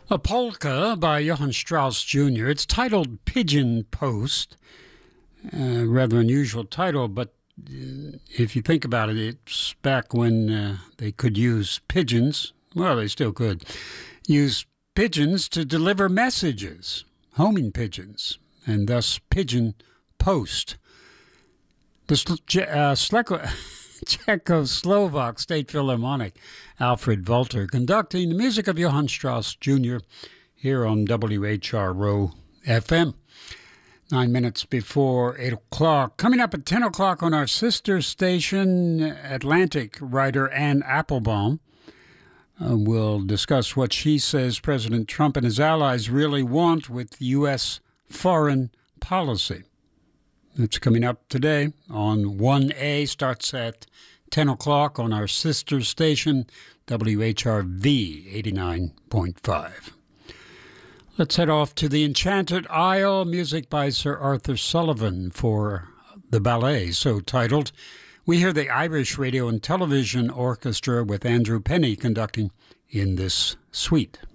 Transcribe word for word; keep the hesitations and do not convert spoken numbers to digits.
A polka by Johann Strauss Junior It's titled Pigeon Post. Uh, rather unusual title, but uh, if you think about it, it's back when uh, they could use pigeons. Well, they still could use pigeons to deliver messages, homing pigeons, and thus Pigeon Post. The uh, Sleko- Czechoslovak State Philharmonic, Alfred Volter, conducting the music of Johann Strauss Junior here on W H R O F M. Nine minutes before eight o'clock. Coming up at ten o'clock on our sister station, Atlantic writer Anne Applebaum uh, will discuss what she says President Trump and his allies really want with U S foreign policy. It's coming up today on one A, starts at ten o'clock on our sister station, W H R V eighty-nine point five. Let's head off to the Enchanted Isle, music by Sir Arthur Sullivan for the ballet, so titled. We hear the Irish Radio and Television Orchestra with Andrew Penny conducting in this suite.